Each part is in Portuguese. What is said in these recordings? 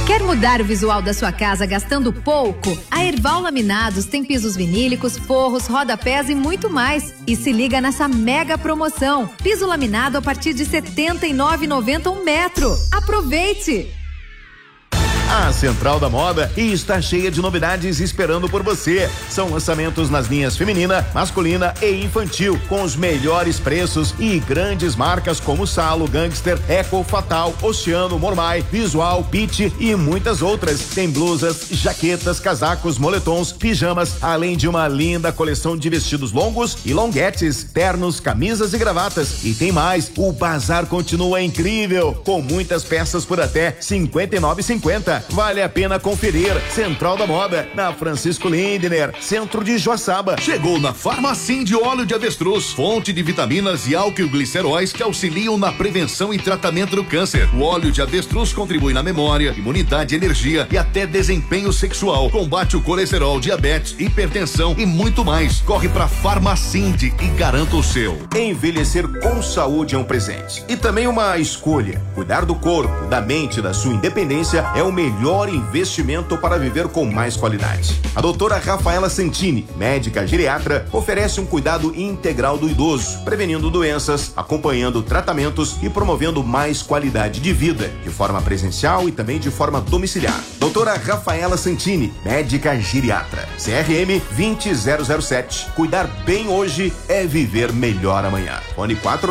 Quer mudar o visual da sua casa gastando pouco? A Erval Laminados tem pisos vinílicos, forros, rodapés e muito mais. E se liga nessa mega promoção. Piso laminado a partir de R$ 79,90 um metro. Aproveite! A Central da Moda está cheia de novidades esperando por você. São lançamentos nas linhas feminina, masculina e infantil, com os melhores preços e grandes marcas como Salo, Gangster, Eco, Fatal, Oceano, Mormai, Visual, Pitty e muitas outras. Tem blusas, jaquetas, casacos, moletons, pijamas, além de uma linda coleção de vestidos longos e longuetes, ternos, camisas e gravatas. E tem mais, o bazar continua incrível, com muitas peças por até R$ 59,50. Vale a pena conferir. Central da Moda, na Francisco Lindner, centro de Joaçaba. Chegou na Farmacim de óleo de avestruz, fonte de vitaminas e álquil-gliceróis que auxiliam na prevenção e tratamento do câncer. O óleo de avestruz contribui na memória, imunidade, energia e até desempenho sexual. Combate o colesterol, diabetes, hipertensão e muito mais. Corre pra Farmacinde e garanta o seu. Envelhecer com saúde é um presente e também uma escolha. Cuidar do corpo, da mente, da sua independência é o melhor investimento para viver com mais qualidade. A doutora Rafaela Santini, médica geriatra, oferece um cuidado integral do idoso, prevenindo doenças, acompanhando tratamentos e promovendo mais qualidade de vida, de forma presencial e também de forma domiciliar. Doutora Rafaela Santini, médica geriatra, CRM 20007. Cuidar bem hoje é viver melhor amanhã. Fone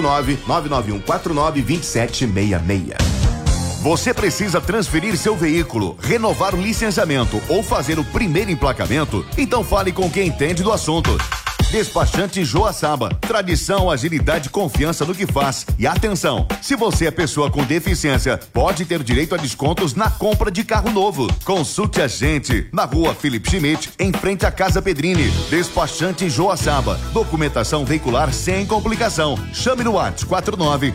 49-99149-2766. Você precisa transferir seu veículo, renovar o licenciamento ou fazer o primeiro emplacamento? Então fale com quem entende do assunto. Despachante Joaçaba, tradição, agilidade e confiança no que faz. E atenção, se você é pessoa com deficiência, pode ter direito a descontos na compra de carro novo. Consulte a gente na rua Felipe Schmidt, em frente à Casa Pedrini. Despachante Joaçaba, documentação veicular sem complicação. Chame no WhatsApp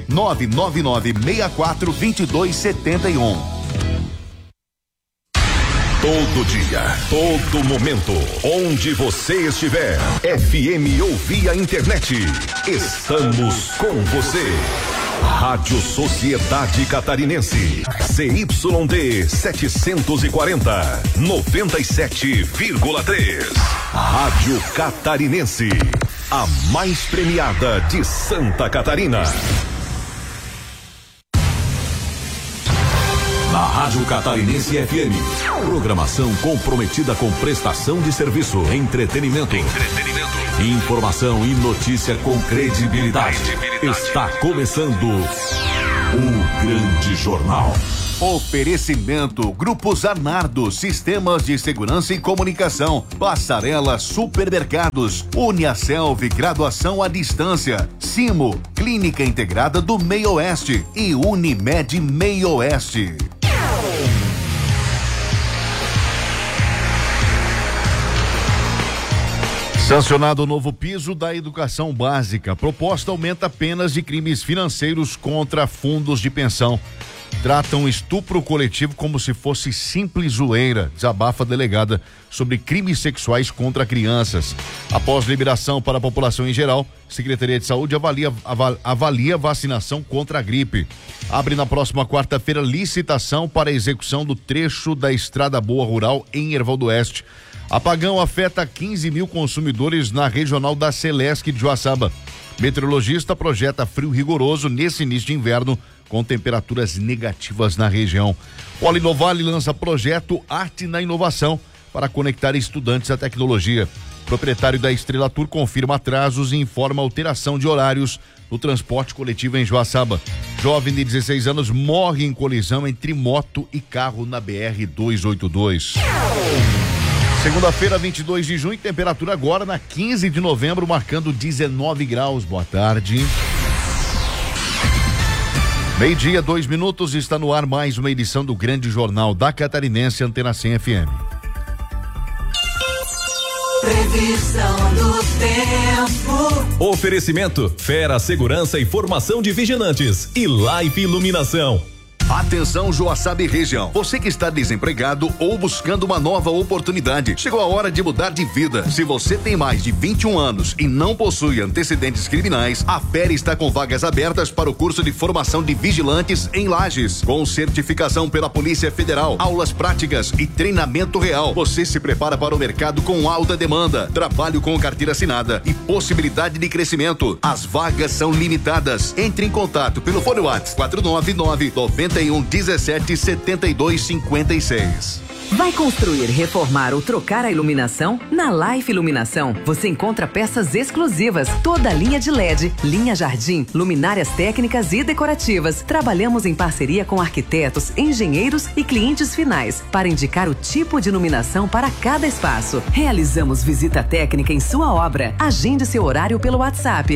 49999642271. Todo dia, todo momento, onde você estiver, FM ou via internet, estamos com você. Rádio Sociedade Catarinense, CYD 740, 97,3. Rádio Catarinense, a mais premiada de Santa Catarina. Na Rádio Catarinense FM, programação comprometida com prestação de serviço, entretenimento, informação e notícia com credibilidade. Está começando o Grande Jornal. Oferecimento Grupo Zanardo, Sistemas de Segurança e Comunicação, Passarela Supermercados, Uniaselv, Graduação à Distância, Simo, Clínica Integrada do Meio Oeste e Unimed Meio Oeste. Sancionado o novo piso da educação básica. Proposta aumenta penas de crimes financeiros contra fundos de pensão. Tratam estupro coletivo como se fosse simples zoeira, desabafa a delegada sobre crimes sexuais contra crianças. Após liberação para a população em geral, Secretaria de Saúde avalia vacinação contra a gripe. Abre na próxima quarta-feira licitação para a execução do trecho da Estrada Boa Rural em Erval do Oeste. Apagão afeta 15 mil consumidores na regional da Celesc de Joaçaba. Meteorologista projeta frio rigoroso nesse início de inverno, com temperaturas negativas na região. O Inovale lança projeto Arte na Inovação para conectar estudantes à tecnologia. Proprietário da Estrela Tour confirma atrasos e informa alteração de horários no transporte coletivo em Joaçaba. Jovem de 16 anos morre em colisão entre moto e carro na BR-282. Segunda-feira, 22 de junho, temperatura agora na 15 de novembro, marcando 19 graus. Boa tarde. Meio-dia, 2 minutos, está no ar mais uma edição do Grande Jornal da Catarinense, Antena 100 FM. Previsão do tempo. Oferecimento: Fera Segurança e Formação de Vigilantes e Life Iluminação. Atenção, Joaçaba e região. Você que está desempregado ou buscando uma nova oportunidade, chegou a hora de mudar de vida. Se você tem mais de 21 anos e não possui antecedentes criminais, a FERE está com vagas abertas para o curso de formação de vigilantes em Lages, com certificação pela Polícia Federal, aulas práticas e treinamento real. Você se prepara para o mercado com alta demanda, trabalho com carteira assinada e possibilidade de crescimento. As vagas são limitadas. Entre em contato pelo fone WhatsApp 499-9117-7256. Vai construir, reformar ou trocar a iluminação? Na Life Iluminação, você encontra peças exclusivas, toda a linha de LED, linha jardim, luminárias técnicas e decorativas. Trabalhamos em parceria com arquitetos, engenheiros e clientes finais para indicar o tipo de iluminação para cada espaço. Realizamos visita técnica em sua obra. Agende seu horário pelo WhatsApp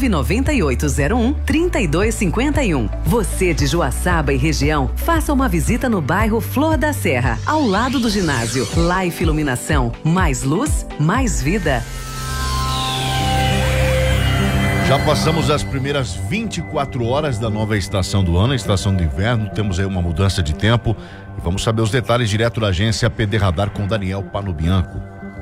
99801-3251. Você de Joaçaba e região, faça uma visita no bairro Flor da Serra, ao lado do ginásio. Life Iluminação, mais luz, mais vida. Já passamos as primeiras 24 horas da nova estação do ano, a estação do inverno. Temos aí uma mudança de tempo e vamos saber os detalhes direto da agência PD Radar com Daniel Panobianco.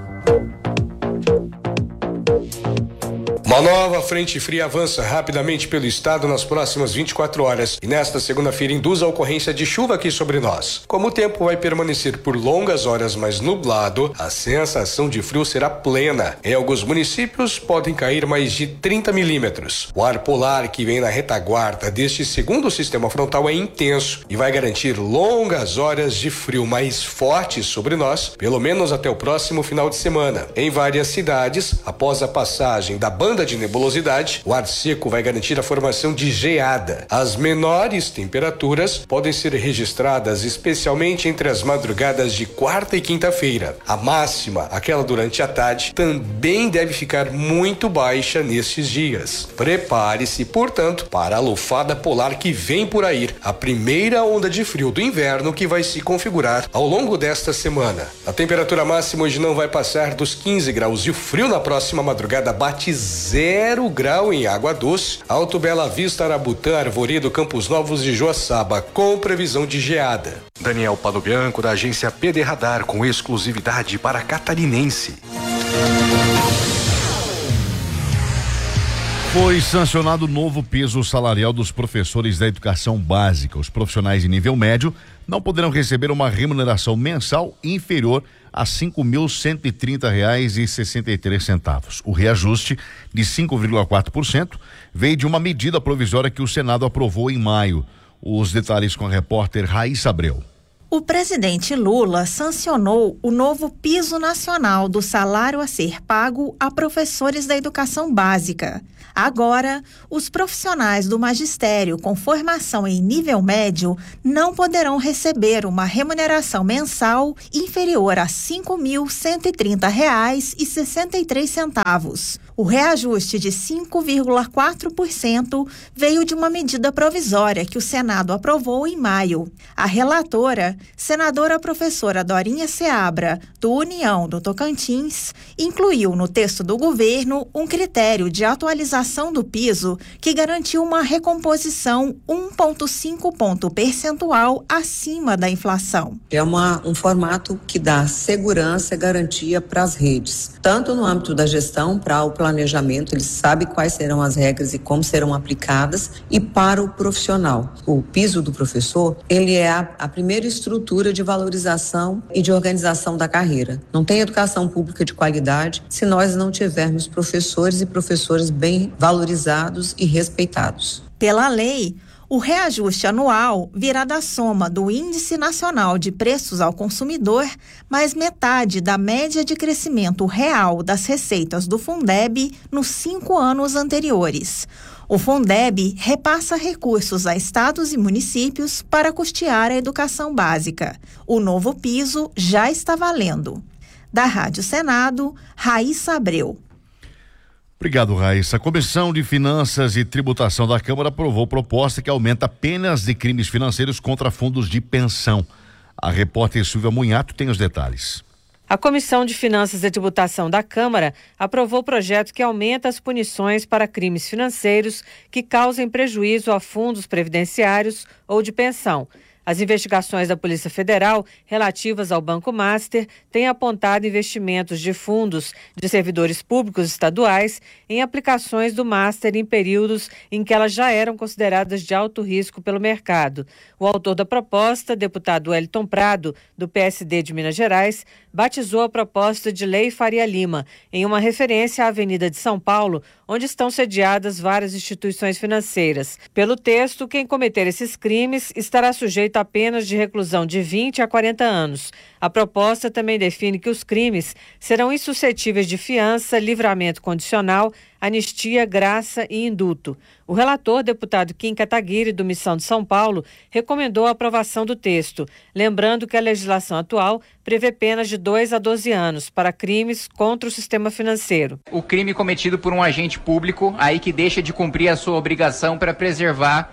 Uma nova frente fria avança rapidamente pelo estado nas próximas 24 horas e nesta segunda-feira induz a ocorrência de chuva aqui sobre nós. Como o tempo vai permanecer por longas horas mais nublado, a sensação de frio será plena. Em alguns municípios podem cair mais de 30 milímetros. O ar polar que vem na retaguarda deste segundo sistema frontal é intenso e vai garantir longas horas de frio mais fortes sobre nós, pelo menos até o próximo final de semana. Em várias cidades, após a passagem da banda de nebulosidade, o ar seco vai garantir a formação de geada. As menores temperaturas podem ser registradas especialmente entre as madrugadas de quarta e quinta-feira. A máxima, aquela durante a tarde, também deve ficar muito baixa nestes dias. Prepare-se, portanto, para a lufada polar que vem por aí, a primeira onda de frio do inverno que vai se configurar ao longo desta semana. A temperatura máxima hoje não vai passar dos 15 graus e o frio na próxima madrugada bate 0 grau em Água Doce, Alto Bela Vista, Arabutã, Arvoredo, Campos Novos e Joaçaba, com previsão de geada. Daniel Panobianco, da agência PD Radar, com exclusividade para catarinense. Foi sancionado o novo piso salarial dos professores da educação básica. Os profissionais de nível médio não poderão receber uma remuneração mensal inferior a R$ 5.130,63. O reajuste de 5,4% veio de uma medida provisória que o Senado aprovou em maio. Os detalhes com a repórter Raíssa Abreu. O presidente Lula sancionou o novo piso nacional do salário a ser pago a professores da educação básica. Agora, os profissionais do magistério com formação em nível médio não poderão receber uma remuneração mensal inferior a R$ 5.130,63. O reajuste de 5,4% veio de uma medida provisória que o Senado aprovou em maio. A relatora, senadora professora Dorinha Seabra, do União do Tocantins, incluiu no texto do governo um critério de atualização do piso que garantiu uma recomposição 1,5 ponto percentual acima da inflação. É um formato que dá segurança e garantia para as redes, tanto no âmbito da gestão, para o planejamento, ele sabe quais serão as regras e como serão aplicadas, e para o profissional. O piso do professor, ele é a primeira estrutura de valorização e de organização da carreira. Não tem educação pública de qualidade se nós não tivermos professores e professoras bem valorizados e respeitados. Pela lei, o reajuste anual virá da soma do Índice Nacional de Preços ao Consumidor, mais metade da média de crescimento real das receitas do Fundeb nos 5 anos anteriores. O Fundeb repassa recursos a estados e municípios para custear a educação básica. O novo piso já está valendo. Da Rádio Senado, Raíssa Abreu. Obrigado, Raíssa. A Comissão de Finanças e Tributação da Câmara aprovou proposta que aumenta penas de crimes financeiros contra fundos de pensão. A repórter Silvia Munhato tem os detalhes. A Comissão de Finanças e Tributação da Câmara aprovou o projeto que aumenta as punições para crimes financeiros que causem prejuízo a fundos previdenciários ou de pensão. As investigações da Polícia Federal relativas ao Banco Master têm apontado investimentos de fundos de servidores públicos estaduais em aplicações do Master em períodos em que elas já eram consideradas de alto risco pelo mercado. O autor da proposta, deputado Wellington Prado, do PSD de Minas Gerais, batizou a proposta de Lei Faria Lima, em uma referência à Avenida de São Paulo, onde estão sediadas várias instituições financeiras. Pelo texto, quem cometer esses crimes estará sujeito a penas de reclusão de 20 a 40 anos. A proposta também define que os crimes serão insuscetíveis de fiança, livramento condicional, anistia, graça e indulto. O relator, deputado Kim Kataguiri, do Missão de São Paulo, recomendou a aprovação do texto, lembrando que a legislação atual prevê penas de 2 a 12 anos para crimes contra o sistema financeiro. O crime cometido por um agente público, aí que deixa de cumprir a sua obrigação para preservar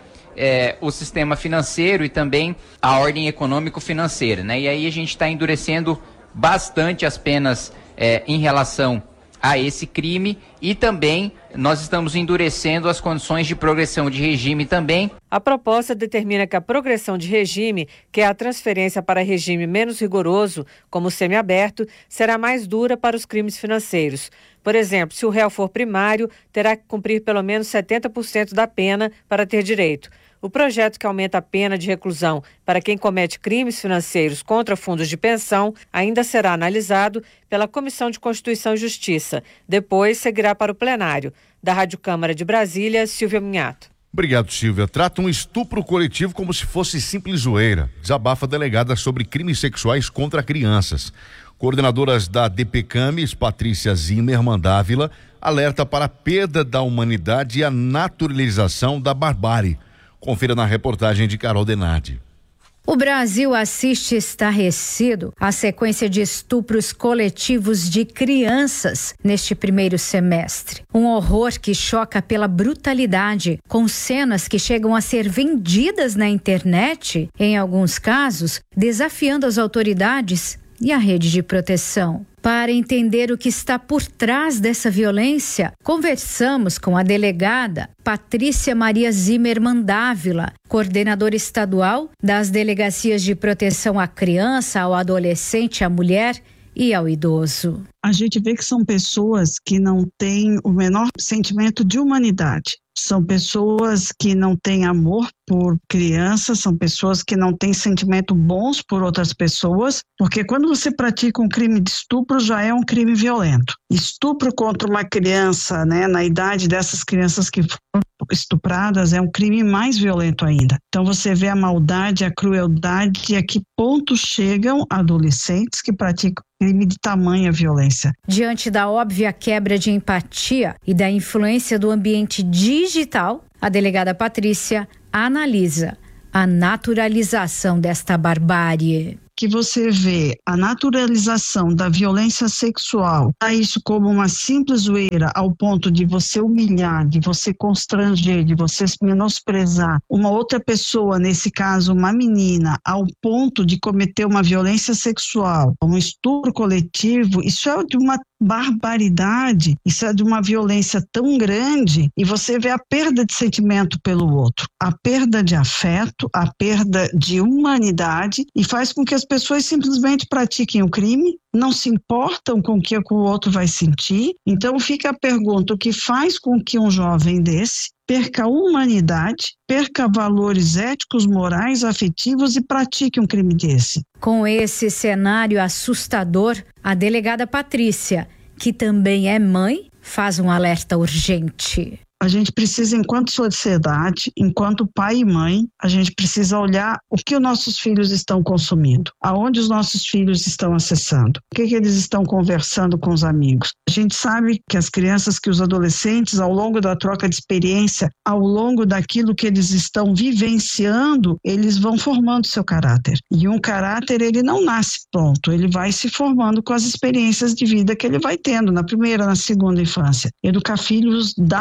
o sistema financeiro e também a ordem econômico-financeira, né? E aí a gente está endurecendo bastante as penas em relação a esse crime e também nós estamos endurecendo as condições de progressão de regime também. A proposta determina que a progressão de regime, que é a transferência para regime menos rigoroso, como o semiaberto, será mais dura para os crimes financeiros. Por exemplo, se o réu for primário, terá que cumprir pelo menos 70% da pena para ter direito. O projeto que aumenta a pena de reclusão para quem comete crimes financeiros contra fundos de pensão ainda será analisado pela Comissão de Constituição e Justiça. Depois seguirá para o plenário. Da Rádio Câmara de Brasília, Silvia Minhato. Obrigado, Silvia. Trata um estupro coletivo como se fosse simples zoeira. Desabafa a delegada sobre crimes sexuais contra crianças. Coordenadoras da DPCAMES, Patrícia Zimmermann Dávila, alerta para a perda da humanidade e a naturalização da barbárie. Confira na reportagem de Carol Denardi. O Brasil assiste estarrecido à sequência de estupros coletivos de crianças neste primeiro semestre. Um horror que choca pela brutalidade, com cenas que chegam a ser vendidas na internet, em alguns casos, desafiando as autoridades e a rede de proteção. Para entender o que está por trás dessa violência, conversamos com a delegada Patrícia Maria Zimmermann Dávila, coordenadora estadual das Delegacias de Proteção à Criança, ao Adolescente, à Mulher e ao Idoso. A gente vê que são pessoas que não têm o menor sentimento de humanidade. São pessoas que não têm amor por crianças, são pessoas que não têm sentimento bons por outras pessoas, porque quando você pratica um crime de estupro já é um crime violento. Estupro contra uma criança, né, na idade dessas crianças que foram estupradas, é um crime mais violento ainda. Então você vê a maldade, a crueldade e a que ponto chegam adolescentes que praticam crime de tamanha violência. Diante da óbvia quebra de empatia e da influência do ambiente digital, a delegada Patrícia analisa a naturalização desta barbárie. Que você vê a naturalização da violência sexual, isso como uma simples zoeira ao ponto de você humilhar, de você constranger, de você menosprezar uma outra pessoa, nesse caso uma menina, ao ponto de cometer uma violência sexual, um estupro coletivo, isso é de uma barbaridade, isso é de uma violência tão grande e você vê a perda de sentimento pelo outro, a perda de afeto, a perda de humanidade e faz com que as pessoas simplesmente pratiquem o crime, não se importam com o que o outro vai sentir. Então fica a pergunta, o que faz com que um jovem desse perca a humanidade, perca valores éticos, morais, afetivos e pratique um crime desse? Com esse cenário assustador, a delegada Patrícia, que também é mãe, faz um alerta urgente. A gente precisa, enquanto sociedade, enquanto pai e mãe, a gente precisa olhar o que os nossos filhos estão consumindo, aonde os nossos filhos estão acessando, o que eles estão conversando com os amigos. A gente sabe que as crianças, que os adolescentes, ao longo da troca de experiência, ao longo daquilo que eles estão vivenciando, eles vão formando seu caráter. E um caráter, ele não nasce pronto, ele vai se formando com as experiências de vida que ele vai tendo na primeira, na segunda infância. Educar filhos dá trabalho,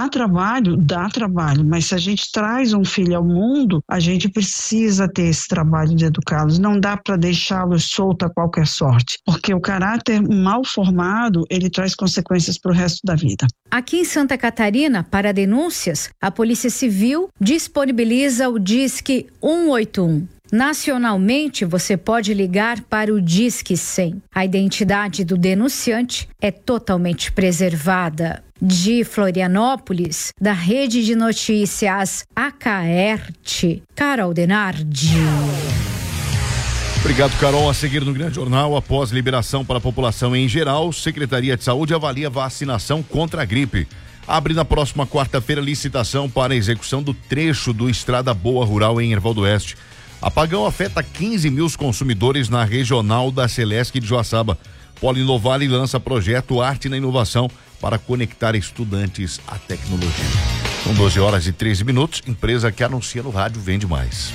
trabalho, dá trabalho, mas se a gente traz um filho ao mundo, a gente precisa ter esse trabalho de educá-los. Não dá para deixá-los solto a qualquer sorte, porque o caráter mal formado, ele traz consequências para o resto da vida. Aqui em Santa Catarina, para denúncias, a Polícia Civil disponibiliza o Disque 181. Nacionalmente, você pode ligar para o Disque 100. A identidade do denunciante é totalmente preservada. De Florianópolis, da Rede de Notícias Acaerte, Carol Denardi. Obrigado, Carol. A seguir no Grande Jornal, após liberação para a população em geral, Secretaria de Saúde avalia vacinação contra a gripe. Abre na próxima quarta-feira licitação para a execução do trecho do Estrada Boa Rural em Erval do Oeste. Apagão afeta 15 mil consumidores na regional da Celesc de Joaçaba. Polo Inovale lança projeto Arte na Inovação para conectar estudantes à tecnologia. São 12h13, empresa que anuncia no rádio vende mais.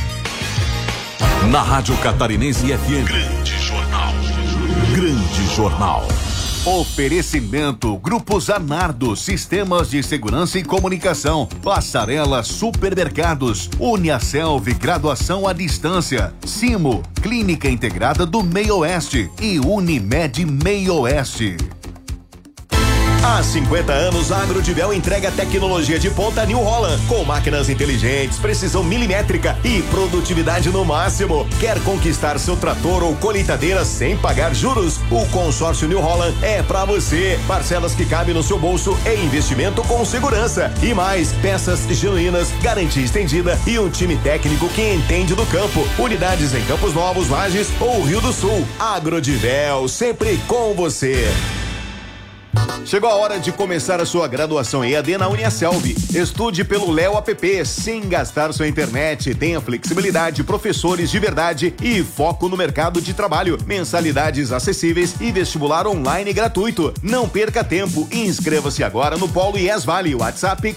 Na Rádio Catarinense FM. Grande Jornal. Grande Jornal. Oferecimento Grupo Zanardo, Sistemas de Segurança e Comunicação, Passarela Supermercados, Uniaselv, Graduação à Distância, Simo, Clínica Integrada do Meio Oeste e Unimed Meio Oeste. Há 50 anos, a Agrodivel entrega tecnologia de ponta New Holland, com máquinas inteligentes, precisão milimétrica e produtividade no máximo. Quer conquistar seu trator ou colheitadeira sem pagar juros? O consórcio New Holland é pra você. Parcelas que cabem no seu bolso e investimento com segurança. E mais, peças genuínas, garantia estendida e um time técnico que entende do campo. Unidades em Campos Novos, Lages ou Rio do Sul. Agrodivel, sempre com você. Chegou a hora de começar a sua graduação EAD na Uniaselv. Estude pelo Léo App sem gastar sua internet. Tenha flexibilidade, professores de verdade e foco no mercado de trabalho. Mensalidades acessíveis e vestibular online gratuito. Não perca tempo e inscreva-se agora no Polo IES Vale. WhatsApp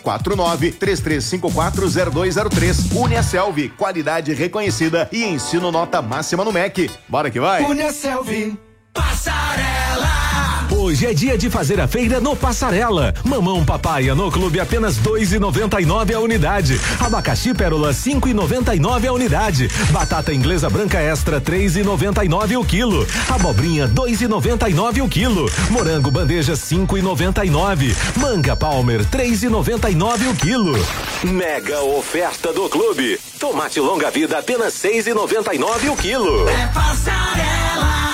49-33540203. Uniaselv, qualidade reconhecida e ensino nota máxima no MEC. Bora que vai! Uniaselv, Passarela. Hoje é dia de fazer a feira no Passarela. Mamão papaya no clube apenas R$2,99 a unidade. Abacaxi pérola R$5,99 a unidade. Batata inglesa branca extra R$3,99 o quilo. Abobrinha R$2,99 o quilo. Morango bandeja R$5,99. Manga Palmer R$3,99 o quilo. Mega oferta do clube. Tomate longa vida apenas R$6,99 o quilo. É Passarela.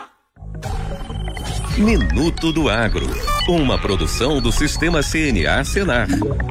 Minuto do Agro, uma produção do Sistema CNA Senar.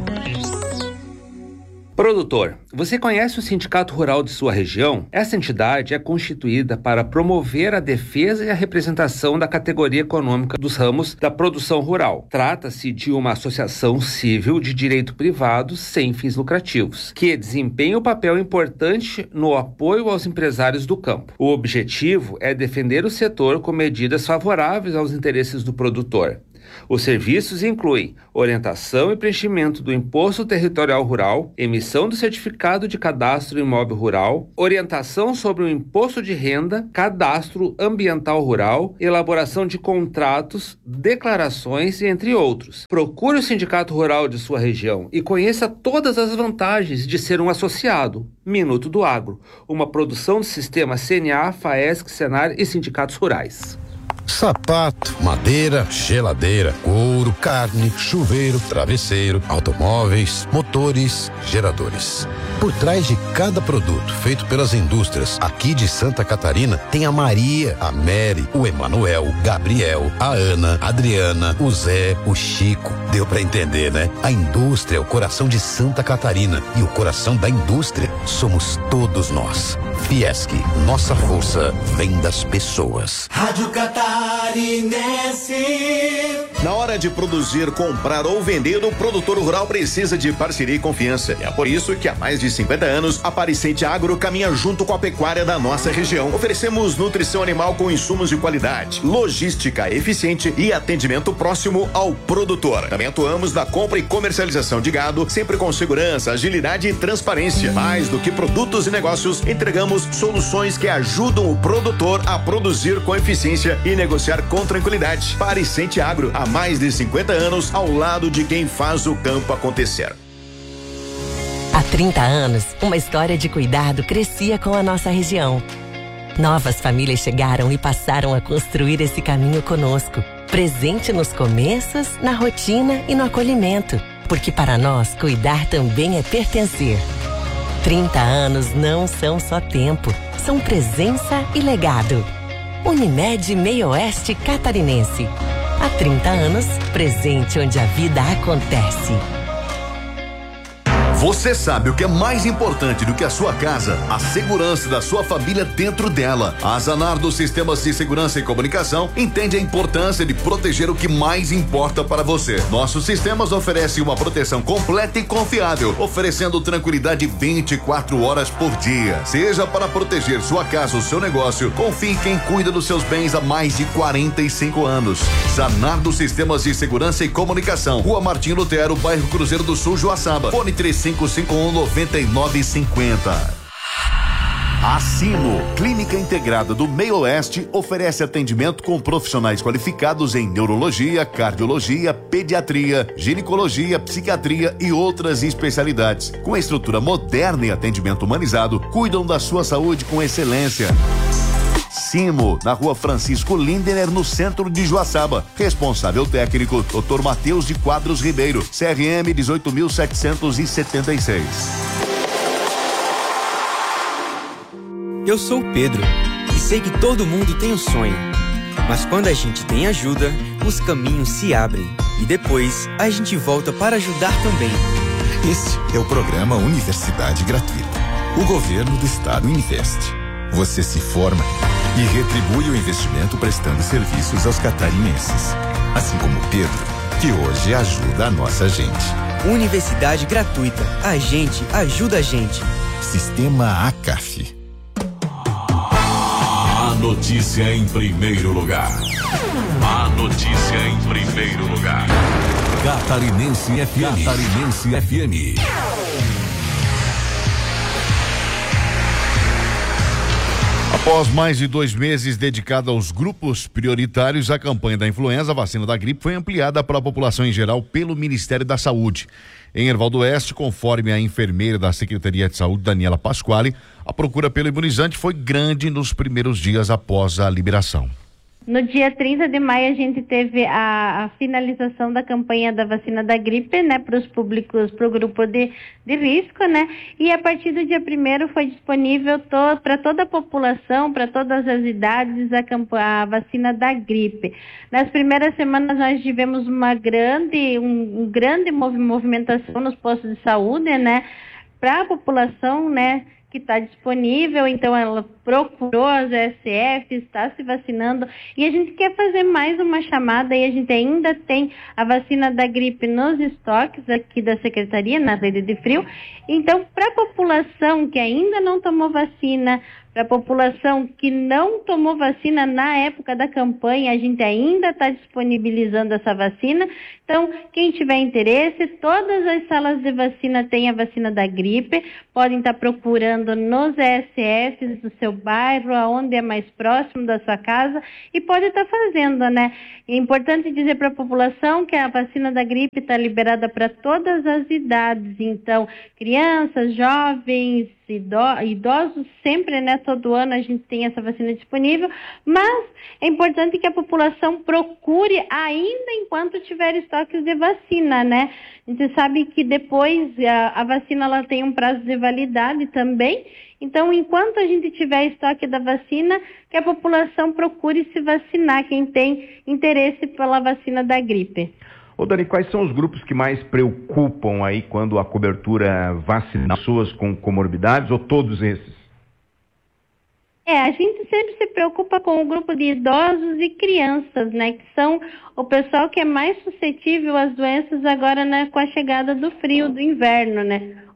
Produtor, você conhece o Sindicato Rural de sua região? Essa entidade é constituída para promover a defesa e a representação da categoria econômica dos ramos da produção rural. Trata-se de uma associação civil de direito privado sem fins lucrativos, que desempenha um papel importante no apoio aos empresários do campo. O objetivo é defender o setor com medidas favoráveis aos interesses do produtor. Os serviços incluem orientação e preenchimento do Imposto Territorial Rural, emissão do Certificado de Cadastro Imóvel Rural, orientação sobre o Imposto de Renda, Cadastro Ambiental Rural, elaboração de contratos, declarações e entre outros. Procure o Sindicato Rural de sua região e conheça todas as vantagens de ser um associado. Minuto do Agro, uma produção do Sistema CNA, FAESC, Senar e Sindicatos Rurais. Sapato, madeira, geladeira, couro, carne, chuveiro, travesseiro, automóveis, motores, geradores. Por trás de cada produto feito pelas indústrias aqui de Santa Catarina, tem a Maria, a Mary, o Emanuel, o Gabriel, a Ana, a Adriana, o Zé, o Chico. Deu pra entender, né? A indústria é o coração de Santa Catarina e o coração da indústria somos todos nós. Fiesc, nossa força vem das pessoas. Rádio Catarinense. Na hora de produzir, comprar ou vender, o produtor rural precisa de parceria e confiança. É por isso que há mais de 50 anos, a Pariscente Agro caminha junto com a pecuária da nossa região. Oferecemos nutrição animal com insumos de qualidade, logística eficiente e atendimento próximo ao produtor. Também atuamos na compra e comercialização de gado, sempre com segurança, agilidade e transparência. Mais do que produtos e negócios, entregamos soluções que ajudam o produtor a produzir com eficiência e negociar com tranquilidade. Pariscente Agro, há mais de 50 anos ao lado de quem faz o campo acontecer. Há 30 anos, uma história de cuidado crescia com a nossa região. Novas famílias chegaram e passaram a construir esse caminho conosco, presente nos começos, na rotina e no acolhimento, porque para nós cuidar também é pertencer. 30 anos não são só tempo, são presença e legado. Unimed Meio Oeste Catarinense. Há 30 anos, presente onde a vida acontece. Você sabe o que é mais importante do que a sua casa? A segurança da sua família dentro dela. A Zanardo Sistemas de Segurança e Comunicação entende a importância de proteger o que mais importa para você. Nossos sistemas oferecem uma proteção completa e confiável, oferecendo tranquilidade 24 horas por dia. Seja para proteger sua casa ou seu negócio, confie em quem cuida dos seus bens há mais de 45 anos. Zanardo Sistemas de Segurança e Comunicação. Rua Martim Lutero, bairro Cruzeiro do Sul, Joaçaba. Fone 3551-9950. A Sino, Clínica Integrada do Meio Oeste, oferece atendimento com profissionais qualificados em neurologia, cardiologia, pediatria, ginecologia, psiquiatria e outras especialidades. Com estrutura moderna e atendimento humanizado, cuidam da sua saúde com excelência. Simo, na Rua Francisco Lindener, no centro de Joaçaba. Responsável técnico, Dr. Matheus de Quadros Ribeiro, CRM 18.776. Eu sou o Pedro e sei que todo mundo tem um sonho. Mas quando a gente tem ajuda, os caminhos se abrem. E depois, a gente volta para ajudar também. Esse é o programa Universidade Gratuita. O governo do estado investe. Você se forma e retribui o investimento prestando serviços aos catarinenses. Assim como o Pedro, que hoje ajuda a nossa gente. Universidade Gratuita. A gente ajuda a gente. Sistema ACAF. A notícia em primeiro lugar. A notícia em primeiro lugar. Catarinense FM. Catarinense FM. Após mais de 2 meses dedicada aos grupos prioritários, a campanha da influenza, a vacina da gripe, foi ampliada para a população em geral pelo Ministério da Saúde. Em Herval do Oeste, conforme a enfermeira da Secretaria de Saúde, Daniela Pasquale, a procura pelo imunizante foi grande nos primeiros dias após a liberação. No dia 30 de maio, a gente teve a finalização da campanha da vacina da gripe, né, para os públicos, para o grupo de risco, né, e a partir do dia 1º foi disponível para toda a população, para todas as idades, a vacina da gripe. Nas primeiras semanas, nós tivemos uma grande movimentação nos postos de saúde, né, para a população, né, que está disponível, então ela procurou as ESFs, está se vacinando, e a gente quer fazer mais uma chamada, e a gente ainda tem a vacina da gripe nos estoques aqui da Secretaria, na rede de frio. Então, para a população que ainda não tomou vacina, para a população que não tomou vacina na época da campanha, a gente ainda está disponibilizando essa vacina. Então, quem tiver interesse, todas as salas de vacina têm a vacina da gripe, podem estar procurando nos ESFs do seu bairro, aonde é mais próximo da sua casa, e pode estar fazendo, né? É importante dizer para a população que a vacina da gripe está liberada para todas as idades, então, crianças, jovens, idosos, sempre, né, todo ano a gente tem essa vacina disponível, mas é importante que a população procure ainda enquanto tiver estoques de vacina, né? A gente sabe que depois a vacina ela tem um prazo de validade também, então enquanto a gente tiver estoque da vacina, que a população procure se vacinar, quem tem interesse pela vacina da gripe. Ô Dani, quais são os grupos que mais preocupam aí quando a cobertura vacina pessoas com comorbidades, ou todos esses? A gente sempre se preocupa com o grupo de idosos e crianças, né, que são o pessoal que é mais suscetível às doenças agora, né, com a chegada do frio, do inverno, né.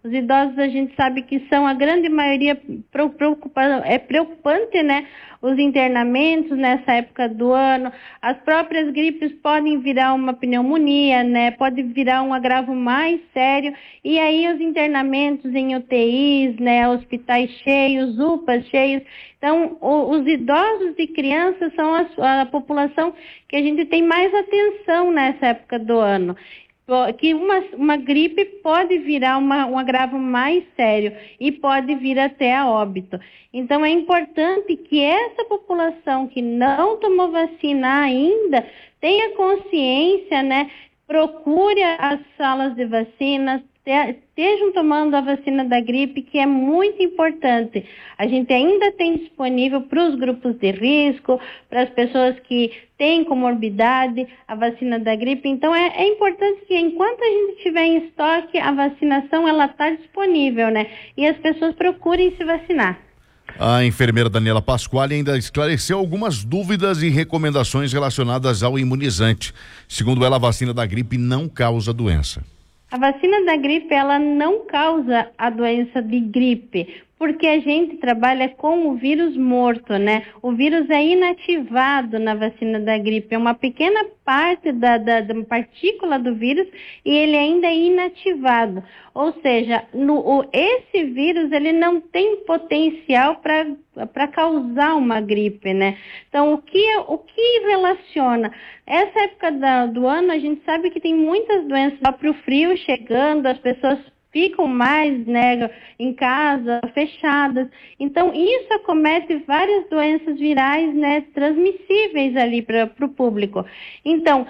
Os idosos, a gente sabe que são a grande maioria preocupante, né? Os internamentos nessa época do ano, as próprias gripes podem virar uma pneumonia, né? Pode virar um agravo mais sério, e aí os internamentos em UTIs, né? Hospitais cheios, UPAs cheios. Então, os idosos e crianças são a população que a gente tem mais atenção nessa época do ano. Que uma gripe pode virar um agravo mais sério e pode vir até a óbito. Então, é importante que essa população que não tomou vacina ainda tenha consciência, né? Procure as salas de vacina, estejam tomando a vacina da gripe, que é muito importante. A gente ainda tem disponível para os grupos de risco, para as pessoas que têm comorbidade, a vacina da gripe. Então, é importante que enquanto a gente tiver em estoque, a vacinação ela está disponível, né? E as pessoas procurem se vacinar. A enfermeira Daniela Pasquale ainda esclareceu algumas dúvidas e recomendações relacionadas ao imunizante. Segundo ela, a vacina da gripe não causa doença. A vacina da gripe, ela não causa a doença de gripe, porque a gente trabalha com o vírus morto, né? O vírus é inativado na vacina da gripe, é uma pequena parte da partícula do vírus e ele ainda é inativado. Ou seja, esse vírus, ele não tem potencial para causar uma gripe, né? Então, o que relaciona? Essa época do ano, a gente sabe que tem muitas doenças para o frio chegando, as pessoas ficam mais, né, em casa, fechadas. Então, isso acomete várias doenças virais, né, transmissíveis ali para o público. Então,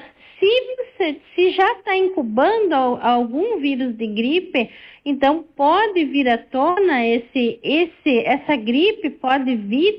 se já está incubando algum vírus de gripe, então pode vir à tona essa gripe pode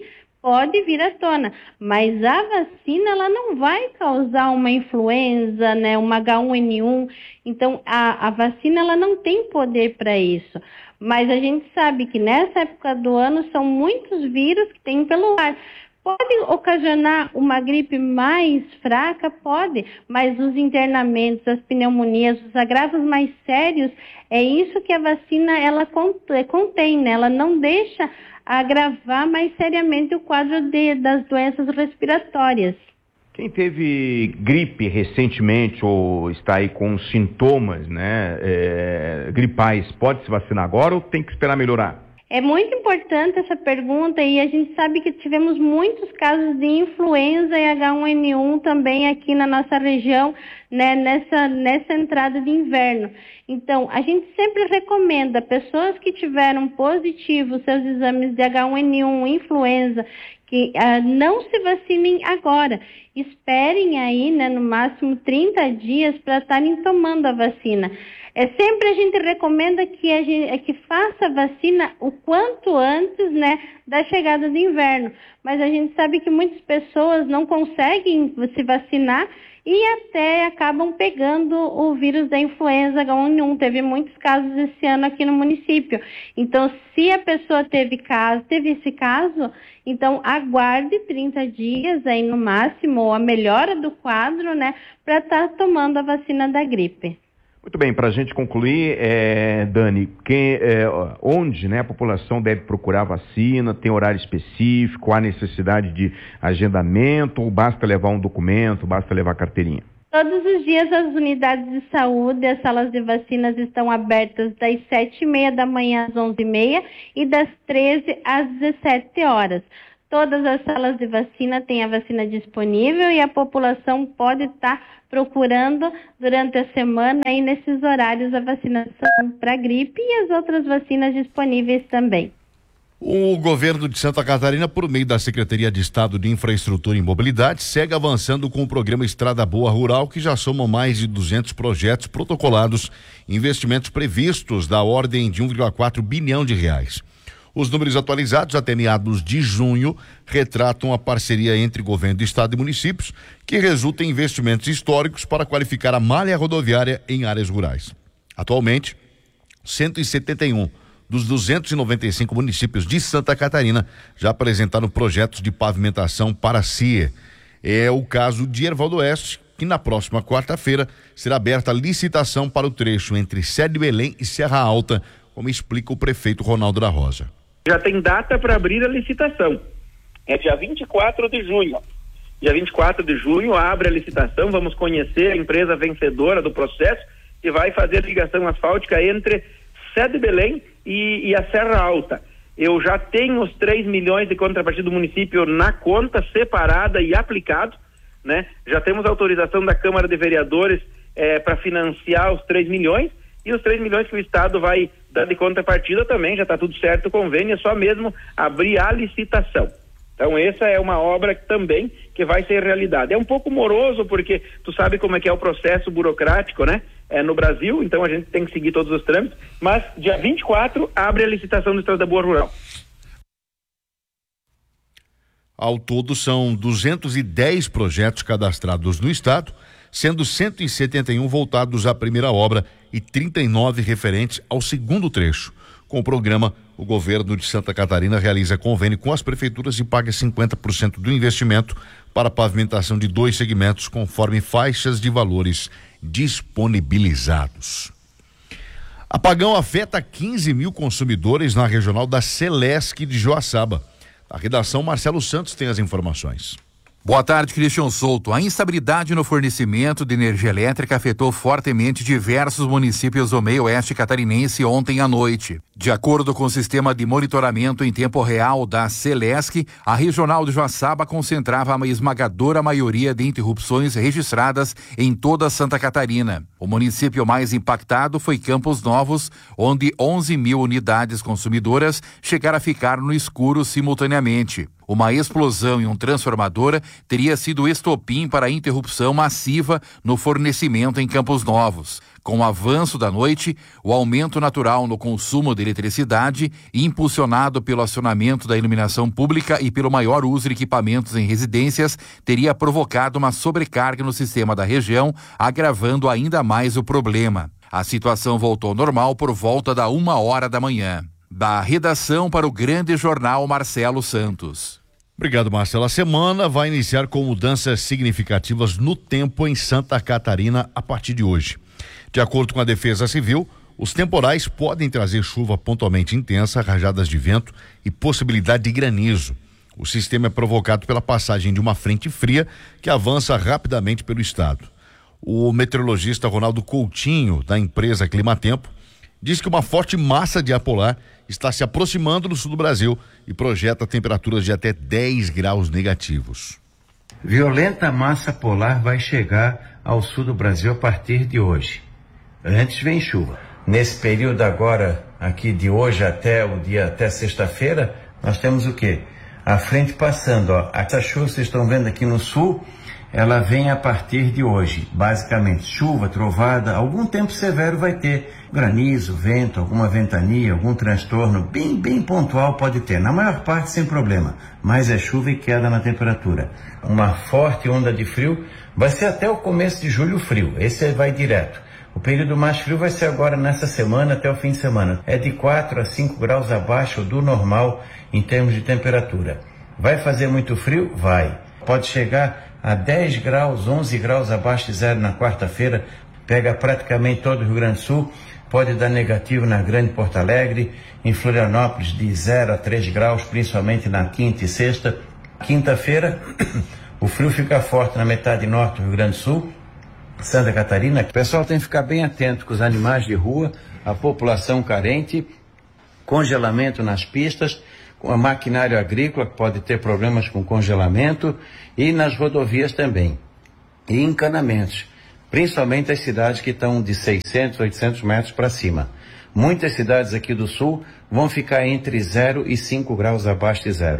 vir à tona, mas a vacina ela não vai causar uma influenza, né, uma H1N1, então a vacina ela não tem poder para isso, mas a gente sabe que nessa época do ano são muitos vírus que tem pelo ar. Pode ocasionar uma gripe mais fraca? Pode, mas os internamentos, as pneumonias, os agravos mais sérios, é isso que a vacina ela contém, né? Ela não deixa agravar mais seriamente o quadro das doenças respiratórias. Quem teve gripe recentemente ou está aí com sintomas, né, gripais, pode se vacinar agora ou tem que esperar melhorar? É muito importante essa pergunta e a gente sabe que tivemos muitos casos de influenza e H1N1 também aqui na nossa região, né, nessa entrada de inverno. Então, a gente sempre recomenda pessoas que tiveram positivos seus exames de H1N1, influenza, que não se vacinem agora. Esperem aí, né, no máximo 30 dias para estarem tomando a vacina. Sempre a gente recomenda que faça a vacina o quanto antes, né, da chegada do inverno. Mas a gente sabe que muitas pessoas não conseguem se vacinar e até acabam pegando o vírus da influenza H1N1. Teve muitos casos esse ano aqui no município. Então, se a pessoa teve esse caso, então aguarde 30 dias aí no máximo, a melhora do quadro, né, para estar tomando a vacina da gripe. Muito bem, para a gente concluir, Dani, onde, né, a população deve procurar vacina? Tem horário específico? Há necessidade de agendamento? Ou basta levar um documento, basta levar carteirinha? Todos os dias as unidades de saúde, as salas de vacinas estão abertas das 7h30 da manhã às 11h30 e das 13 às 17 horas. Todas as salas de vacina têm a vacina disponível e a população pode estar procurando durante a semana aí nesses horários a vacinação para gripe e as outras vacinas disponíveis também. O governo de Santa Catarina, por meio da Secretaria de Estado de Infraestrutura e Mobilidade, segue avançando com o programa Estrada Boa Rural, que já soma mais de 200 projetos protocolados, investimentos previstos da ordem de 1,4 bilhão de reais. Os números atualizados até meados de junho retratam a parceria entre governo do estado e municípios, que resulta em investimentos históricos para qualificar a malha rodoviária em áreas rurais. Atualmente, 171 dos 295 municípios de Santa Catarina já apresentaram projetos de pavimentação para a CIE. É o caso de Herval do Oeste, que na próxima quarta-feira será aberta a licitação para o trecho entre Sede Belém e Serra Alta, como explica o prefeito Ronaldo da Rosa. Já tem data para abrir a licitação. É dia 24 de junho. Dia 24 de junho abre a licitação, vamos conhecer a empresa vencedora do processo que vai fazer a ligação asfáltica entre Sede Belém e a Serra Alta. Eu já tenho os 3 milhões de contrapartida do município na conta, separada e aplicado, né? Já temos autorização da Câmara de Vereadores para financiar os 3 milhões e os 3 milhões que o Estado vai dar de contrapartida também, já está tudo certo, o convênio é só mesmo abrir a licitação. Então essa é uma obra também que vai ser realidade. É um pouco moroso porque tu sabe como é que é o processo burocrático, né? No Brasil, então a gente tem que seguir todos os trâmites, mas dia 24 abre a licitação do Estrada Boa Rural. Ao todo são 210 projetos cadastrados no estado, sendo 171 voltados à primeira obra e 39 referentes ao segundo trecho. Com o programa, o governo de Santa Catarina realiza convênio com as prefeituras e paga 50% do investimento para a pavimentação de 2 segmentos conforme faixas de valores disponibilizados. Apagão afeta 15 mil consumidores na regional da Celesc de Joaçaba. A redação Marcelo Santos tem as informações. Boa tarde, Christian Souto. A instabilidade no fornecimento de energia elétrica afetou fortemente diversos municípios do meio-oeste catarinense ontem à noite. De acordo com o sistema de monitoramento em tempo real da Celesc, a regional de Joaçaba concentrava a esmagadora maioria de interrupções registradas em toda Santa Catarina. O município mais impactado foi Campos Novos, onde 11 mil unidades consumidoras chegaram a ficar no escuro simultaneamente. Uma explosão em um transformador teria sido o estopim para a interrupção massiva no fornecimento em Campos Novos. Com o avanço da noite, o aumento natural no consumo de eletricidade, impulsionado pelo acionamento da iluminação pública e pelo maior uso de equipamentos em residências, teria provocado uma sobrecarga no sistema da região, agravando ainda mais o problema. A situação voltou ao normal por volta da 1h da manhã. Da redação para o Grande Jornal, Marcelo Santos. Obrigado, Marcelo. A semana vai iniciar com mudanças significativas no tempo em Santa Catarina a partir de hoje. De acordo com a Defesa Civil, os temporais podem trazer chuva pontualmente intensa, rajadas de vento e possibilidade de granizo. O sistema é provocado pela passagem de uma frente fria que avança rapidamente pelo estado. O meteorologista Ronaldo Coutinho, da empresa Climatempo, diz que uma forte massa de ar polar está se aproximando do sul do Brasil e projeta temperaturas de até 10 graus negativos. Violenta massa polar vai chegar ao sul do Brasil a partir de hoje. Antes vem chuva. Nesse período agora, aqui de hoje até sexta-feira, nós temos o quê? A frente passando, ó. Essa chuva que vocês estão vendo aqui no sul, ela vem a partir de hoje. Basicamente, chuva, trovada, algum tempo severo vai ter. Granizo, vento, alguma ventania, algum transtorno, bem pontual pode ter. Na maior parte sem problema, mas é chuva e queda na temperatura. Uma forte onda de frio, vai ser até o começo de julho frio, esse vai direto. O período mais frio vai ser agora nessa semana até o fim de semana. É de 4 a 5 graus abaixo do normal em termos de temperatura. Vai fazer muito frio? Vai. Pode chegar a 10 graus, 11 graus abaixo de zero na quarta-feira, pega praticamente todo o Rio Grande do Sul, pode dar negativo na Grande Porto Alegre, em Florianópolis de 0 a 3 graus, principalmente na quinta e sexta. Quinta-feira, o frio fica forte na metade norte do Rio Grande do Sul, Santa Catarina. O pessoal tem que ficar bem atento com os animais de rua, a população carente, congelamento nas pistas, com a maquinário agrícola que pode ter problemas com congelamento e nas rodovias também. E encanamentos, principalmente as cidades que estão de 600, 800 metros para cima. Muitas cidades aqui do sul vão ficar entre 0 e 5 graus abaixo de zero.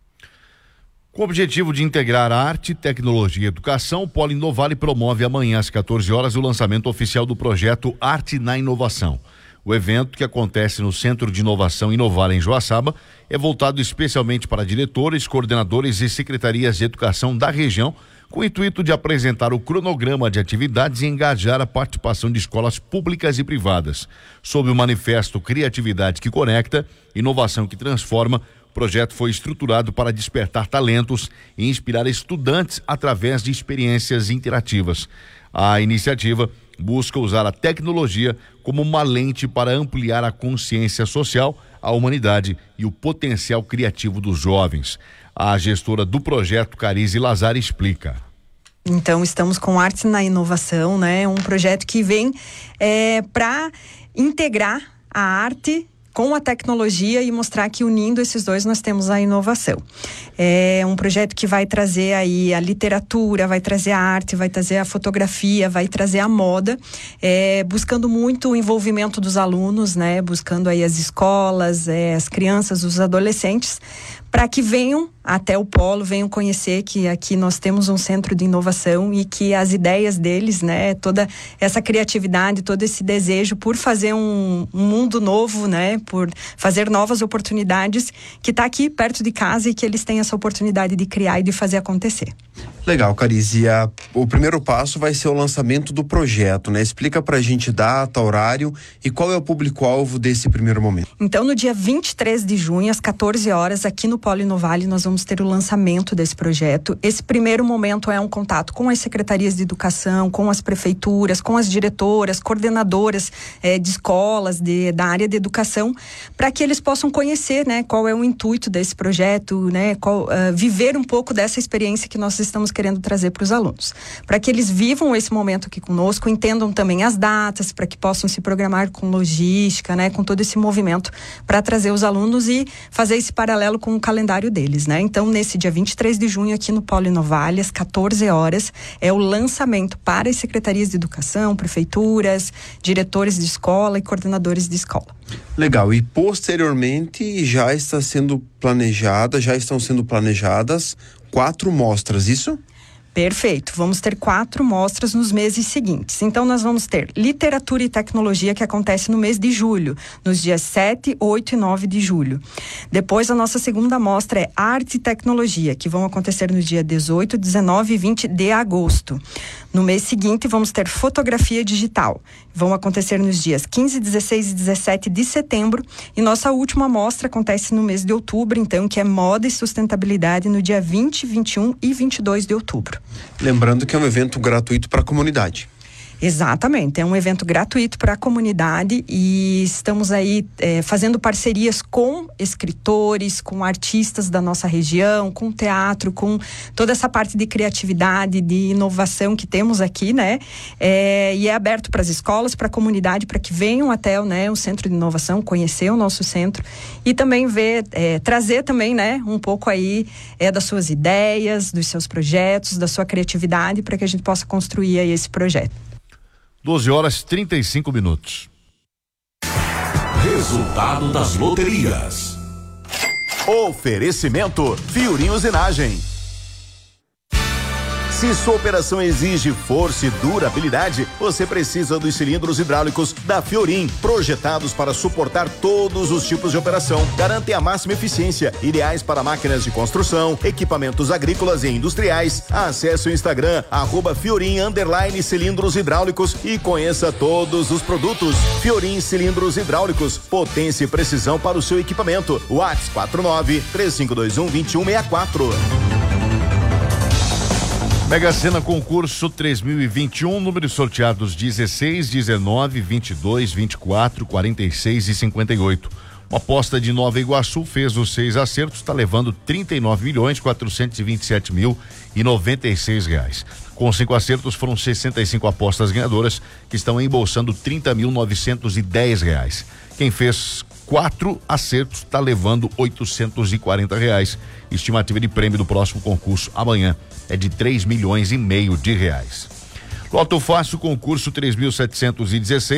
Com o objetivo de integrar arte, tecnologia e educação, o Polo Inovale promove amanhã às 14 horas o lançamento oficial do projeto Arte na Inovação. O evento, que acontece no Centro de Inovação Inovale em Joaçaba, é voltado especialmente para diretores, coordenadores e secretarias de educação da região, com o intuito de apresentar o cronograma de atividades e engajar a participação de escolas públicas e privadas. Sob o manifesto Criatividade que Conecta, Inovação que Transforma, o projeto foi estruturado para despertar talentos e inspirar estudantes através de experiências interativas. A iniciativa busca usar a tecnologia como uma lente para ampliar a consciência social, a humanidade e o potencial criativo dos jovens. A gestora do projeto, Carize Lazar, explica. Então, estamos com Arte na Inovação, né? Um projeto que vem para integrar a arte com a tecnologia e mostrar que unindo esses dois nós temos a inovação. É um projeto que vai trazer aí a literatura, vai trazer a arte, vai trazer a fotografia, vai trazer a moda, buscando muito o envolvimento dos alunos, né? Buscando aí as escolas, as crianças, os adolescentes, para que venham até o polo, venham conhecer que aqui nós temos um centro de inovação e que as ideias deles, né, toda essa criatividade, todo esse desejo por fazer um mundo novo, né, por fazer novas oportunidades, que está aqui perto de casa e que eles têm essa oportunidade de criar e de fazer acontecer. Legal, Carize. O primeiro passo vai ser o lançamento do projeto, né? Explica pra gente data, horário e qual é o público-alvo desse primeiro momento. Então, no dia 23 de junho, às 14 horas, aqui no Polo Inovale, nós vamos ter o lançamento desse projeto. Esse primeiro momento é um contato com as secretarias de educação, com as prefeituras, com as diretoras, coordenadoras de escolas, da área de educação, para que eles possam conhecer, né, qual é o intuito desse projeto, né, viver um pouco dessa experiência que nós estamos querendo trazer para os alunos, para que eles vivam esse momento aqui conosco, entendam também as datas, para que possam se programar com logística, né, com todo esse movimento para trazer os alunos e fazer esse paralelo com o calendário deles, né? Então, nesse dia 23 de junho aqui no Polo Inovale, às 14 horas, é o lançamento para as secretarias de educação, prefeituras, diretores de escola e coordenadores de escola. Legal, e posteriormente já estão sendo planejadas 4 mostras, isso? Perfeito, vamos ter 4 mostras nos meses seguintes. Então, nós vamos ter literatura e tecnologia, que acontece no mês de julho, nos dias 7, 8 e 9 de julho. Depois, a nossa segunda mostra é arte e tecnologia, que vão acontecer no dia 18, 19 e 20 de agosto. No mês seguinte, vamos ter fotografia digital. Vão acontecer nos dias 15, 16 e 17 de setembro. E nossa última mostra acontece no mês de outubro, então, que é moda e sustentabilidade, no dia 20, 21 e 22 de outubro. Lembrando que é um evento gratuito para a comunidade. Exatamente, é um evento gratuito para a comunidade e estamos aí fazendo parcerias com escritores, com artistas da nossa região, com teatro, com toda essa parte de criatividade, de inovação que temos aqui, né? E é aberto para as escolas, para a comunidade, para que venham até o Centro de Inovação, conhecer o nosso centro e também trazer também, né, um pouco aí das suas ideias, dos seus projetos, da sua criatividade, para que a gente possa construir aí esse projeto. 12 horas e 35 minutos. Resultado das loterias. Oferecimento Fiorim Usinagem. Se sua operação exige força e durabilidade, você precisa dos cilindros hidráulicos da Fiorim, projetados para suportar todos os tipos de operação. Garantem a máxima eficiência, ideais para máquinas de construção, equipamentos agrícolas e industriais. Acesse o Instagram @Fiorim_cilindros hidráulicos e conheça todos os produtos. Fiorim Cilindros Hidráulicos, potência e precisão para o seu equipamento. WhatsApp 49-3521-2164. Mega Sena Concurso 3021, números sorteados 16, 19, 22, 24, 46 e 58. Uma aposta de Nova Iguaçu fez os 6 acertos, está levando R$39.427.096. Com 5 acertos, foram 65 apostas ganhadoras, que estão embolsando R$30.910. Quem fez 4 acertos está levando R$840. Estimativa de prêmio do próximo concurso amanhã é de R$3,5 milhões. Loto Fácil, concurso 3.716.